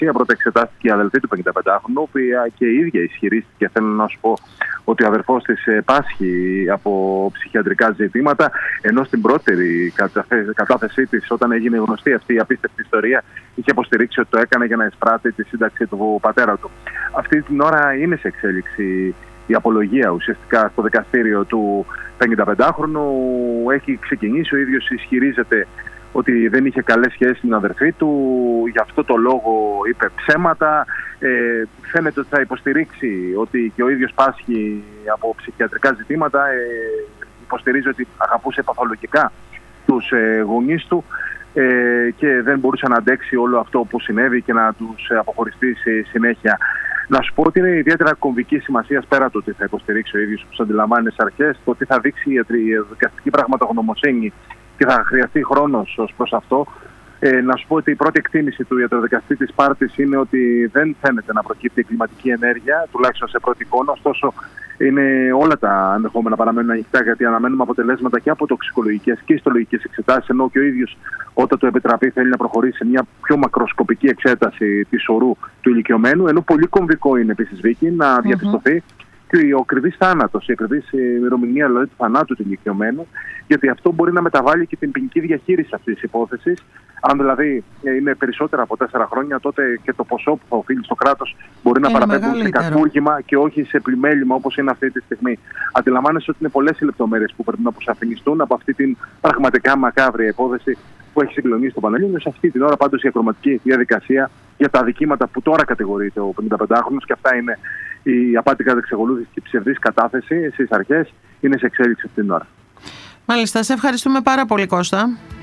Πρώτα εξετάστηκε η αδελφή του 55χρονου, η οποία και η ίδια ισχυρίστηκε, θέλω να σου πω, ότι ο αδερφός της πάσχει από ψυχιατρικά ζητήματα, ενώ στην πρώτερη κατάθεσή της, όταν έγινε γνωστή αυτή η απίστευτη ιστορία, είχε υποστηρίξει ότι το έκανε για να εισπράττει τη σύνταξη του πατέρα του. Αυτή την ώρα είναι σε εξέλιξη η απολογία ουσιαστικά στο δικαστήριο του 55χρονου. Έχει ξεκινήσει, ο ίδιος ισχυρίζεται ότι δεν είχε καλές σχέσεις με την αδερφή του, γι' αυτό το λόγο είπε ψέματα. Φαίνεται ότι θα υποστηρίξει ότι και ο ίδιος πάσχει από ψυχιατρικά ζητήματα. Υποστηρίζει ότι αγαπούσε παθολογικά τους γονείς του και δεν μπορούσε να αντέξει όλο αυτό που συνέβη και να τους αποχωριστεί στη συνέχεια. Να σου πω ότι είναι ιδιαίτερα κομβική σημασία, πέρα το ότι θα υποστηρίξει ο ίδιος, όπως αντιλαμβάνει αρχές, το ότι θα δείξει η δικαστική πραγματογνωμοσύνη και θα χρειαστεί χρόνος ως προς αυτό. Να σου πω ότι η πρώτη εκτίμηση του ιατροδικαστή της Σπάρτης είναι ότι δεν φαίνεται να προκύπτει εγκληματική ενέργεια, τουλάχιστον σε πρώτη εικόνα. Ωστόσο, είναι όλα τα ενδεχόμενα παραμένουν ανοιχτά, γιατί αναμένουμε αποτελέσματα και από τοξικολογικές και ιστολογικές εξετάσεις. Ενώ και ο ίδιος, όταν το επιτραπεί, θέλει να προχωρήσει σε μια πιο μακροσκοπική εξέταση της ορού του ηλικιωμένου. Ενώ πολύ κομβικό είναι επίσης, Βίκη, να διαπιστωθεί και ο ακριβής θάνατος, η ακριβής ημερομηνία δηλαδή του θανάτου του ηλικιωμένου, γιατί αυτό μπορεί να μεταβάλει και την ποινική διαχείριση αυτής της υπόθεσης. Αν δηλαδή είναι περισσότερα από 4 χρόνια, τότε και το ποσό που θα οφείλει στο κράτος μπορεί να παραπέμπουν σε κακούργημα και όχι σε πλημέλημα όπως είναι αυτή τη στιγμή. Αντιλαμβάνεσαι ότι είναι πολλές οι λεπτομέρειες που πρέπει να αποσαφινιστούν από αυτή την πραγματικά μακάβρια υπόθεση που έχει συγκλονίσει το Πανελλήνιο. Σε αυτή την ώρα πάντως η ακροματική διαδικασία για τα αδικήματα που τώρα κατηγορείται ο 55χρονος, και αυτά είναι η απάτη κατά εξακολούθηση και η ψευδής κατάθεση στις αρχές, είναι σε εξέλιξη αυτή την ώρα. Μάλιστα, σε ευχαριστούμε πάρα πολύ, Κώστα.